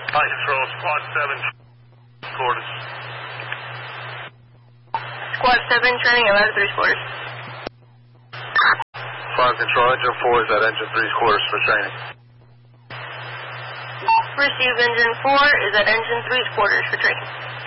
Hi, Control. Squad 7, quarters. Squad 7, turning 11-3 quarters. 5 Control, Engine 4 is at Engine 3's quarters for training. Receive Engine 4 is at Engine 3's quarters for training.